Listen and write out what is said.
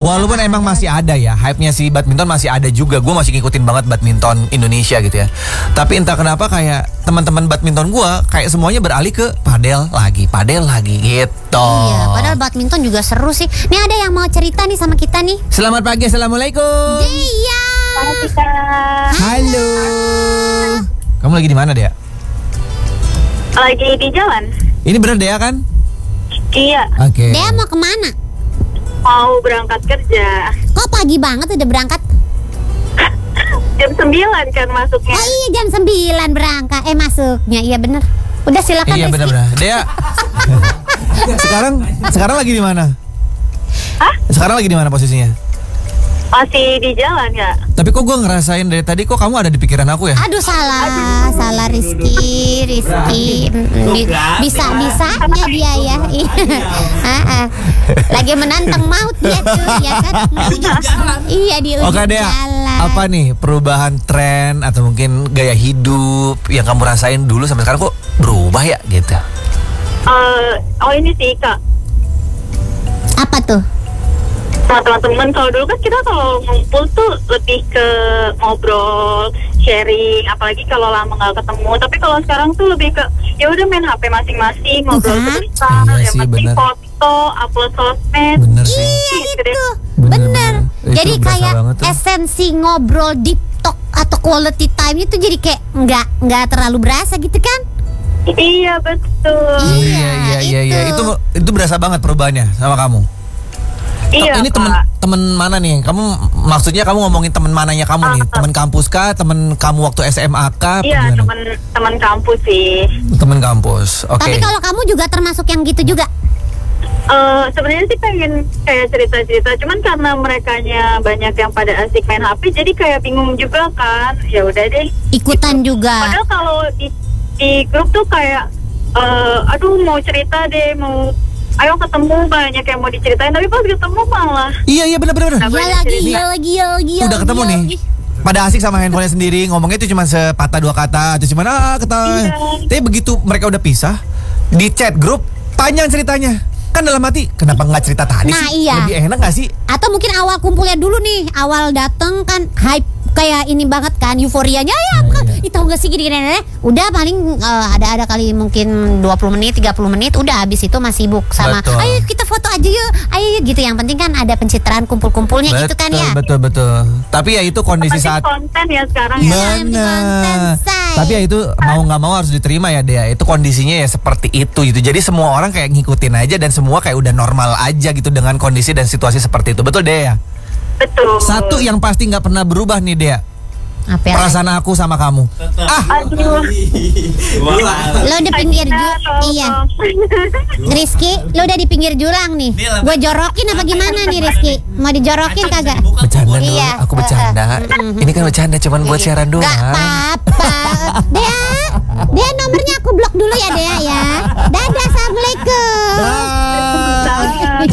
Walaupun emang masih ada ya, hype-nya si badminton masih ada juga. Gue masih ngikutin banget badminton Indonesia gitu ya. Tapi entah kenapa kayak teman-teman badminton gue kayak semuanya beralih ke padel lagi gitu. Iya, padahal badminton juga seru sih. Nih ada yang mau cerita nih sama kita nih. Selamat pagi, assalamualaikum. Iya. Halo. Kamu lagi di mana, Dea? Lagi di jalan. Ini bener Dea kan? Iya, Oke. Dia mau kemana? mau berangkat kerja. Kok pagi banget udah berangkat? Jam 9 kan masuknya. Oh iya jam 9 berangkat. Masuknya, iya bener. Udah silakan Iya Rizky. benar-benar. Dea. sekarang lagi di mana? Hah? Sekarang lagi di mana posisinya? Masih di jalan ya? Tapi kok gue ngerasain dari tadi kok kamu ada di pikiran aku ya? Aduh salah Rizky. Bisa-bisanya dia ya. Lagi menantang maut dia tuh, ya kan? Iya di ujung Oke Dea, jalan. apa nih perubahan tren atau mungkin gaya hidup yang kamu rasain dulu sampai sekarang kok berubah ya gitu? Oh ini sih Kak, Apa tuh? sama teman-teman. Kalau dulu kan kita kalau ngumpul tuh lebih ke ngobrol, sharing, apalagi kalau lama nggak ketemu. Tapi kalau sekarang tuh lebih ke ya udah main HP masing-masing, ngobrol sebentar, Iya yang sih, penting bener. foto, upload sosmed. Bener sih. Iya Gitu deh. itu, Bener. bener. Itu Jadi berasa kayak banget tuh. esensi ngobrol deep talk atau quality time itu jadi kayak nggak terlalu berasa gitu kan? Iya betul. Iya. Itu berasa banget perubahannya sama kamu. Iya Ini Kak. temen mana nih? Kamu maksudnya kamu ngomongin temen mananya kamu nih? Temen kampus kah? Temen kamu waktu SMA kah? Iya, Apa gimana? teman kampus sih. Temen kampus. Oke. Tapi kalau kamu juga termasuk yang gitu juga? Sebenarnya sih pengen kayak cerita-cerita, cuman karena merekanya banyak yang pada asik main HP, jadi kayak bingung juga kan. Ya udah deh. Ikutan juga. Padahal kalau di grup tuh kayak, aduh mau cerita deh, ayo ketemu, banyak yang mau diceritain, tapi pas ketemu malah. Iya benar. Iya lagi. Udah ketemu nih. Pada asik sama handphonenya sendiri, ngomongnya itu cuma sepatah dua kata, atau cuma kata. Iya. Tapi begitu mereka udah pisah, di chat grup panjang ceritanya. Kan dalam hati, kenapa nggak cerita tadi Nah, sih? iya. Lebih enak nggak sih? Atau mungkin awal kumpulnya dulu nih, awal dateng kan hype kayak ini banget kan, euforianya ya kan. Tahu gak sih gini. Udah paling ada kali mungkin 20 menit, 30 menit, udah habis itu masih sibuk sama Betul. ayo kita foto aja yuk. Ayo gitu. Yang penting kan ada pencitraan kumpul-kumpulnya gitu kan ya. Betul. Tapi ya itu kondisi Penting saat konten ya sekarang ya. benar. say. Tapi ya itu mau nggak mau harus diterima ya Dea. Itu kondisinya ya seperti itu gitu. Jadi semua orang kayak ngikutin aja dan semua kayak udah normal aja gitu dengan kondisi dan situasi seperti itu. Betul Dea? Betul. Satu yang pasti nggak pernah berubah nih Dea. Apa ya? Perasaan aku sama kamu. Aduh. Lo di pinggir iya. Rizky, lo udah di pinggir jurang nih. Gue jorokin apa gimana nih Rizky? Mau dijorokin kagak? Bercanda dulu, Iya. aku bercanda. Ini kan bercanda cuman buat siaran doang. Gak apa-apa. Dea nomornya aku blok dulu ya Dea ya. Dadah, assalamualaikum. Bye.